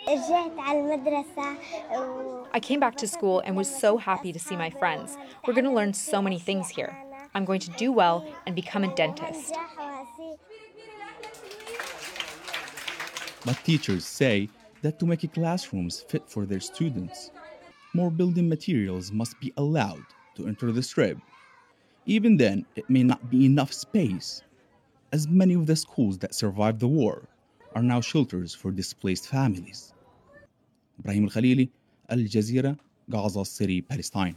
I came back to school and was so happy to see my friends. We're going to learn so many things here. I'm going to do well and become a dentist. But teachers say that to make classrooms fit for their students, more building materials must be allowed to enter the strip. Even then, it may not be enough space, as many of the schools that survived the war are now shelters for displaced families. Ibrahim Al-Khalili, Al Jazeera, Gaza City, Palestine.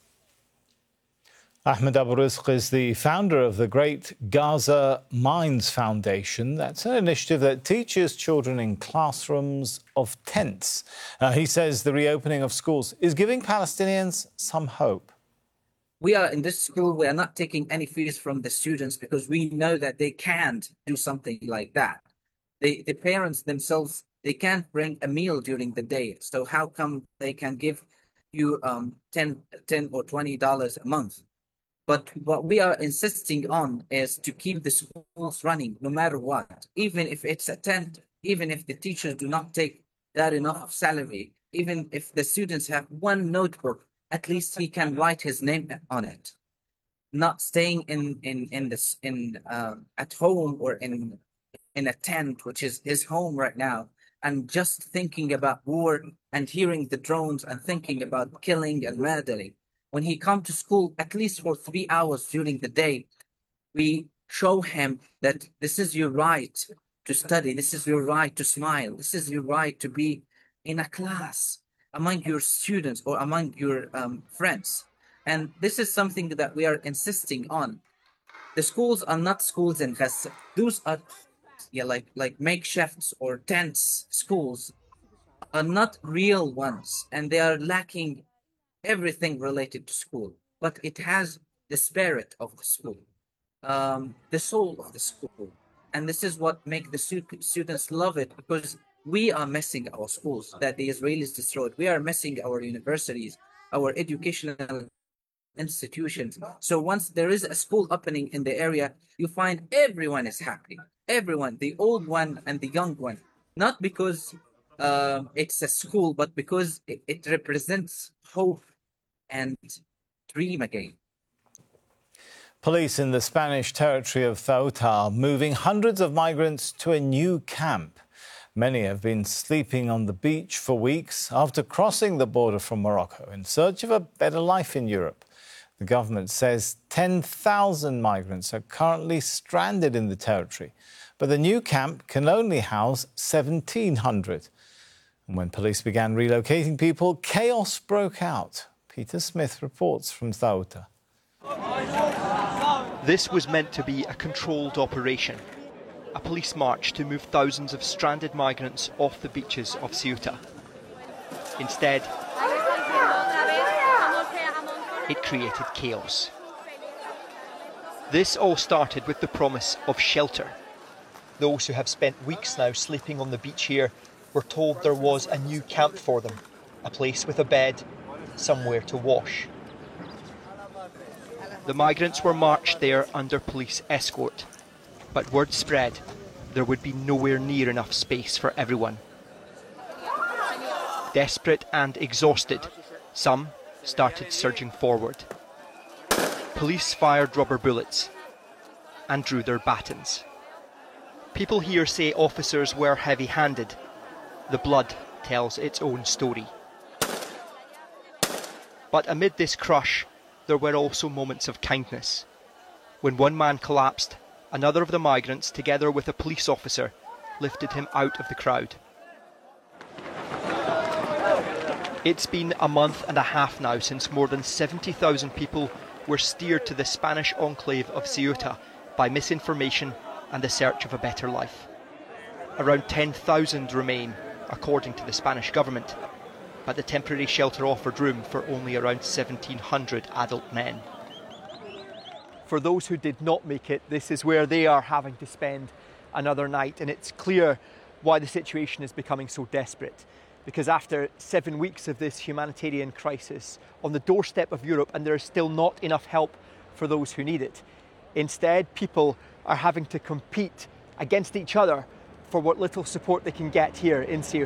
Ahmed Abu Rizq is the founder of the Great Gaza Minds Foundation. That's an initiative that teaches children in classrooms of tents. He says the reopening of schools is giving Palestinians some hope. We are in this school, we are not taking any fees from the students because we know that they can't do something like that. The parents themselves, they can't bring a meal during the day. So how come they can give you $10 or $20 a month? But what we are insisting on is to keep the schools running no matter what, even if it's a tent, even if the teachers do not take that enough of salary, even if the students have one notebook, at least he can write his name on it. Not staying at home or in a tent, which is his home right now, and just thinking about war and hearing the drones and thinking about killing and murdering. When he comes to school, at least for 3 hours during the day, we show him that this is your right to study, this is your right to smile, this is your right to be in a class among your students or among your friends. And this is something that we are insisting on. The schools are not schools in Gaza. Those are like makeshifts or tents schools are not real ones, and they are lacking everything related to school, but it has the spirit of the school, the soul of the school. And this is what makes the students love it, because we are missing our schools that the Israelis destroyed. We are missing our universities, our educational institutions. So once there is a school opening in the area, you find everyone is happy. Everyone, the old one and the young one, not because it's a school, but because it represents hope and dream again. Police in the Spanish territory of Ceuta are moving hundreds of migrants to a new camp. Many have been sleeping on the beach for weeks after crossing the border from Morocco in search of a better life in Europe. The government says 10,000 migrants are currently stranded in the territory, but the new camp can only house 1,700. And when police began relocating people, chaos broke out. Peter Smith reports from Ceuta. This was meant to be a controlled operation, a police march to move thousands of stranded migrants off the beaches of Ceuta. Instead, it created chaos. This all started with the promise of shelter. Those who have spent weeks now sleeping on the beach here were told there was a new camp for them, a place with a bed, somewhere to wash. The migrants were marched there under police escort, but word spread there would be nowhere near enough space for everyone. Desperate and exhausted, some started surging forward. Police fired rubber bullets and drew their batons. People here say officers were heavy-handed. The blood tells its own story. But amid this crush, there were also moments of kindness. When one man collapsed, another of the migrants, together with a police officer, lifted him out of the crowd. It's been a month and a half now since more than 70,000 people were steered to the Spanish enclave of Ceuta by misinformation and the search of a better life. Around 10,000 remain, according to the Spanish government, but the temporary shelter offered room for only around 1,700 adult men. For those who did not make it, this is where they are having to spend another night, and it's clear why the situation is becoming so desperate. Because after 7 weeks of this humanitarian crisis on the doorstep of Europe, and there is still not enough help for those who need it, instead people are having to compete against each other for what little support they can get here in Ceuta.